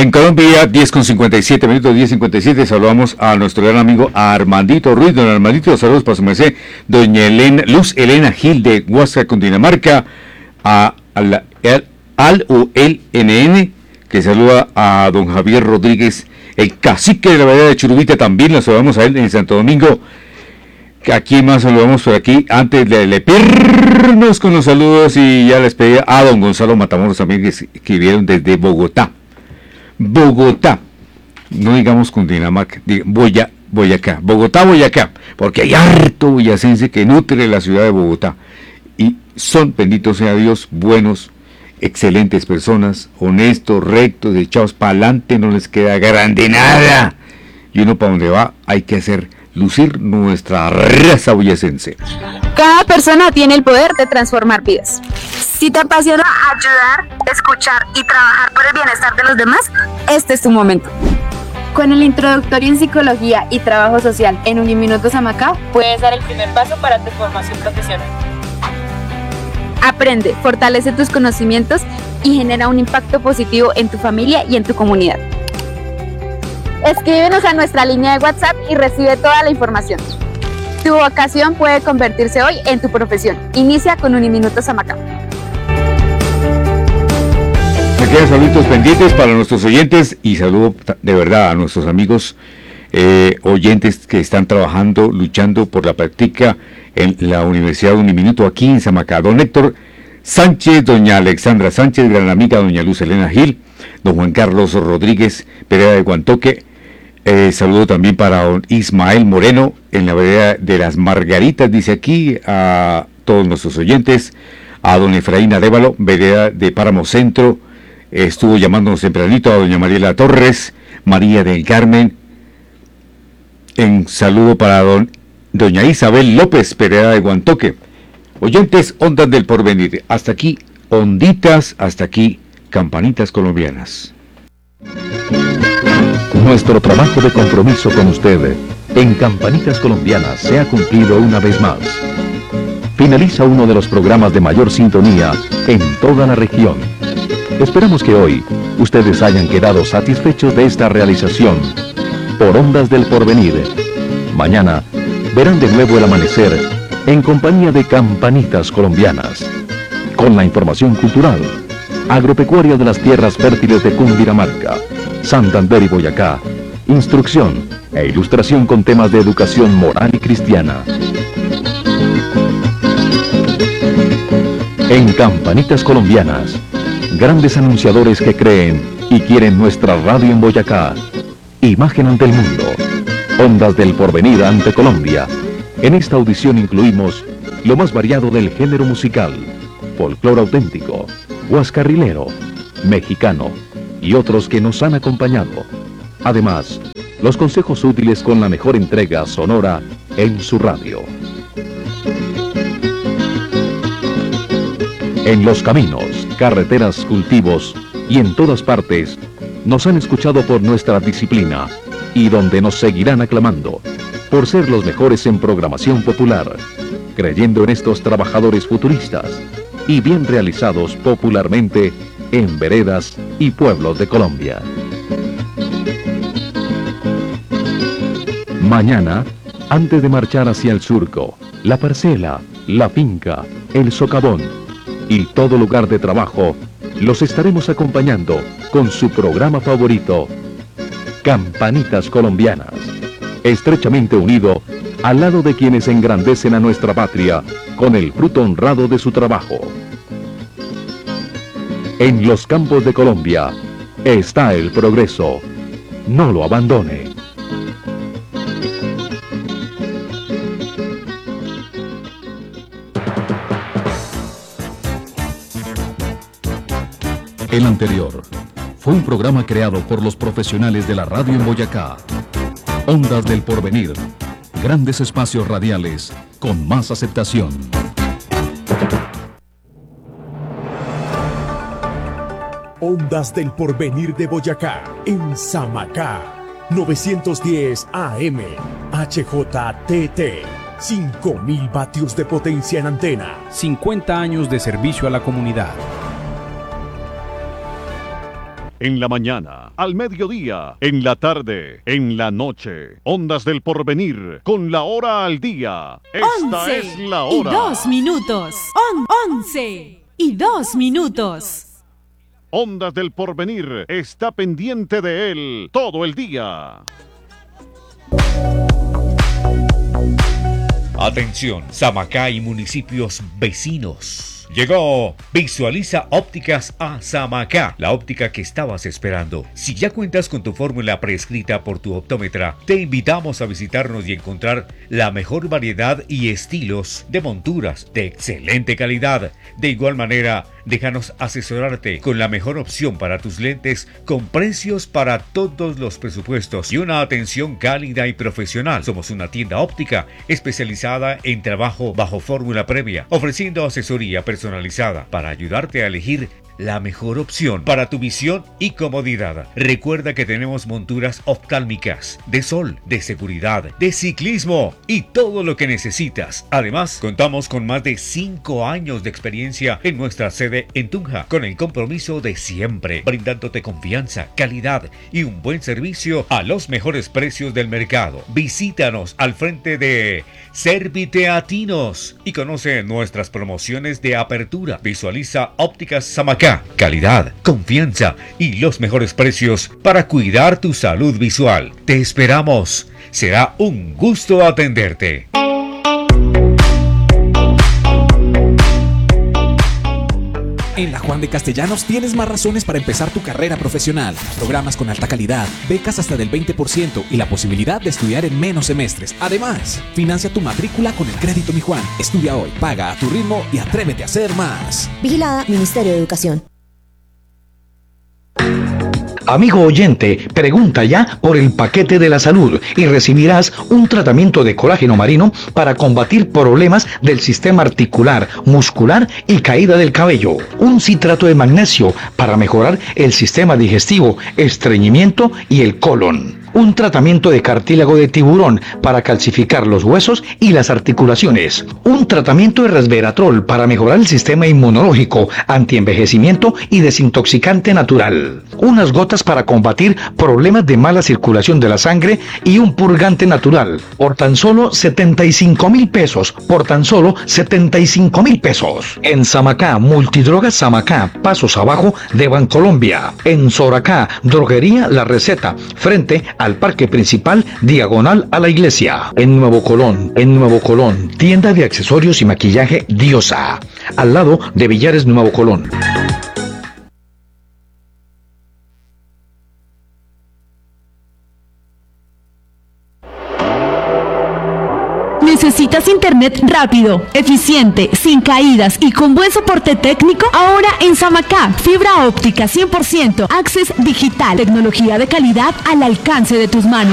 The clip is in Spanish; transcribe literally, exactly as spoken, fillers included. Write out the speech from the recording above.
En Colombia, diez con cincuenta y siete minutos, diez cincuenta y siete, saludamos a nuestro gran amigo Armandito Ruiz. Don Armandito, saludos para su merced. Doña Elena, Luz Elena Gil de Huasca, Cundinamarca, a, a la, el, al o el N N, que saluda a don Javier Rodríguez, el cacique de la vereda de Churubita, también lo saludamos a él en Santo Domingo. ¿A quién más saludamos por aquí? Antes de, de pernos con los saludos, y ya les pedí a don Gonzalo Matamoros también, que escribieron desde Bogotá. Bogotá, no digamos Cundinamarca, Boya, Boyacá, Bogotá, Boyacá, porque hay harto boyacense que nutre la ciudad de Bogotá, y son, bendito sea Dios, buenos, excelentes personas, honestos, rectos, echados para adelante, no les queda grande nada, y uno para donde va hay que hacer lucir nuestra raza boyacense. Cada persona tiene el poder de transformar vidas. Si te apasiona ayudar, escuchar y trabajar por el bienestar de los demás, este es tu momento. Con el introductorio en psicología y trabajo social en Uniminuto Samacá, puedes dar el primer paso para tu formación profesional. Aprende, fortalece tus conocimientos y genera un impacto positivo en tu familia y en tu comunidad. Escríbenos a nuestra línea de WhatsApp y recibe toda la información. Tu vocación puede convertirse hoy en tu profesión. Inicia con Uniminuto Samacá. Me quedan saludos pendientes para nuestros oyentes, y saludo de verdad a nuestros amigos eh, oyentes que están trabajando, luchando por la práctica en la Universidad Uniminuto aquí en Samacá. Don Héctor Sánchez, doña Alexandra Sánchez, gran amiga, doña Luz Elena Gil, don Juan Carlos Rodríguez, vereda de Guantoque. Eh, saludo también para don Ismael Moreno en la vereda de las Margaritas, dice aquí, a todos nuestros oyentes, a don Efraín Arévalo, vereda de Páramo Centro, eh, estuvo llamándonos tempranito, a doña Mariela Torres, María del Carmen, en saludo para don doña Isabel López, vereda de Guantoque. Oyentes, ondas del porvenir, hasta aquí onditas, hasta aquí campanitas colombianas. Nuestro trabajo de compromiso con usted en Campanitas Colombianas se ha cumplido una vez más. Finaliza uno de los programas de mayor sintonía en toda la región. Esperamos que hoy ustedes hayan quedado satisfechos de esta realización por Ondas del Porvenir. Mañana verán de nuevo el amanecer en compañía de Campanitas Colombianas, con la información cultural, agropecuaria de las tierras fértiles de Cundinamarca, Santander y Boyacá, instrucción e ilustración con temas de educación moral y cristiana. En Campanitas Colombianas, grandes anunciadores que creen y quieren nuestra radio en Boyacá. Imagen ante el mundo, Ondas del Porvenir ante Colombia. En esta audición incluimos lo más variado del género musical, folclore auténtico, huascarrilero, mexicano y otros que nos han acompañado. Además, los consejos útiles con la mejor entrega sonora en su radio. En los caminos, carreteras, cultivos y en todas partes, nos han escuchado por nuestra disciplina y donde nos seguirán aclamando por ser los mejores en programación popular, creyendo en estos trabajadores futuristas y bien realizados popularmente en veredas y pueblos de Colombia. Mañana, antes de marchar hacia el surco, la parcela, la finca, el socavón y todo lugar de trabajo, los estaremos acompañando con su programa favorito, Campanitas Colombianas, estrechamente unido al lado de quienes engrandecen a nuestra patria con el fruto honrado de su trabajo. En los campos de Colombia está el progreso. No lo abandone. El anterior fue un programa creado por los profesionales de la radio en Boyacá. Ondas del Porvenir, grandes espacios radiales con más aceptación. Ondas del Porvenir de Boyacá, en Samacá, novecientos diez A M, H J T T, cinco mil vatios de potencia en antena. cincuenta años de servicio a la comunidad. En la mañana, al mediodía, en la tarde, en la noche. Ondas del Porvenir, con la hora al día. Esta once es la hora. Y dos minutos. On, once y dos minutos. Ondas del Porvenir está pendiente de él todo el día. Atención, Samacá y municipios vecinos. Llegó Visualiza Ópticas a Samacá, la óptica que estabas esperando. Si ya cuentas con tu fórmula prescrita por tu optómetra, te invitamos a visitarnos y encontrar la mejor variedad y estilos de monturas de excelente calidad. De igual manera, déjanos asesorarte con la mejor opción para tus lentes, con precios para todos los presupuestos y una atención cálida y profesional. Somos una tienda óptica especializada en trabajo bajo fórmula previa, ofreciendo asesoría personalizada para ayudarte a elegir la mejor opción para tu visión y comodidad. Recuerda que tenemos monturas oftálmicas, de sol, de seguridad, de ciclismo y todo lo que necesitas. Además, contamos con más de cinco años de experiencia en nuestra sede en Tunja, con el compromiso de siempre, brindándote confianza, calidad y un buen servicio a los mejores precios del mercado. Visítanos al frente de Serviteatinos y conoce nuestras promociones de apertura. Visualiza Ópticas Samacá. Calidad, confianza y los mejores precios para cuidar tu salud visual. Te esperamos. Será un gusto atenderte. En la Juan de Castellanos tienes más razones para empezar tu carrera profesional. Programas con alta calidad, becas hasta del veinte por ciento y la posibilidad de estudiar en menos semestres. Además, financia tu matrícula con el crédito Mi Juan. Estudia hoy, paga a tu ritmo y atrévete a hacer más. Vigilada Ministerio de Educación. Amigo oyente, pregunta ya por el paquete de la salud y recibirás un tratamiento de colágeno marino para combatir problemas del sistema articular, muscular y caída del cabello. Un citrato de magnesio para mejorar el sistema digestivo, estreñimiento y el colon. Un tratamiento de cartílago de tiburón para calcificar los huesos y las articulaciones. Un tratamiento de resveratrol para mejorar el sistema inmunológico, antienvejecimiento y desintoxicante natural. Unas gotas para combatir problemas de mala circulación de la sangre y un purgante natural. Por tan solo setenta y cinco mil pesos. Por tan solo setenta y cinco mil pesos. En Samacá, Multidrogas Samacá, pasos abajo de Bancolombia. En Soracá, Droguería La Receta, frente a al parque principal, diagonal a la iglesia. En Nuevo Colón, en Nuevo Colón, tienda de accesorios y maquillaje Diosa, al lado de Villares Nuevo Colón. ¿Necesitas internet rápido, eficiente, sin caídas y con buen soporte técnico? Ahora en Samacá, fibra óptica cien por ciento, Access Digital, tecnología de calidad al alcance de tus manos.